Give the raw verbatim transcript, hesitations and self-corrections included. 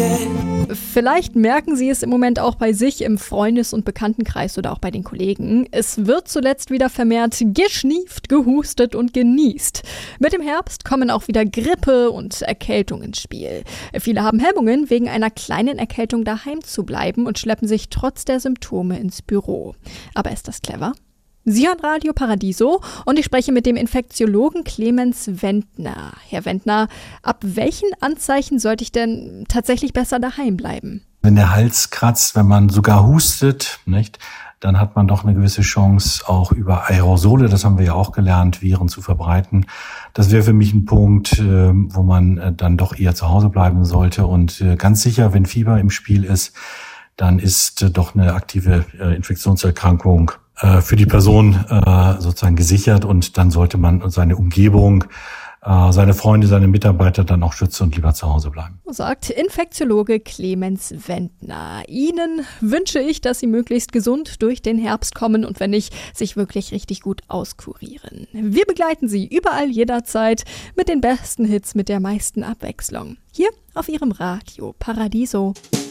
Vielleicht merken Sie es im Moment auch bei sich im Freundes- und Bekanntenkreis oder auch bei den Kollegen. Es wird zuletzt wieder vermehrt geschnieft, gehustet und genießt. Mit dem Herbst kommen auch wieder Grippe und Erkältung ins Spiel. Viele haben Hemmungen, wegen einer kleinen Erkältung daheim zu bleiben und schleppen sich trotz der Symptome ins Büro. Aber ist das clever? Sie hören Radio Paradiso und ich spreche mit dem Infektiologen Clemens Wendner. Herr Wendner, ab welchen Anzeichen sollte ich denn tatsächlich besser daheim bleiben? Wenn der Hals kratzt, wenn man sogar hustet, nicht, dann hat man doch eine gewisse Chance, auch über Aerosole, das haben wir ja auch gelernt, Viren zu verbreiten. Das wäre für mich ein Punkt, wo man dann doch eher zu Hause bleiben sollte. Und ganz sicher, wenn Fieber im Spiel ist, dann ist doch eine aktive Infektionserkrankung für die Person äh, sozusagen gesichert und dann sollte man seine Umgebung, äh, seine Freunde, seine Mitarbeiter dann auch schützen und lieber zu Hause bleiben. Sagt Infektiologe Clemens Wendner. Ihnen wünsche ich, dass Sie möglichst gesund durch den Herbst kommen und wenn nicht, sich wirklich richtig gut auskurieren. Wir begleiten Sie überall jederzeit mit den besten Hits, mit der meisten Abwechslung. Hier auf Ihrem Radio Paradiso.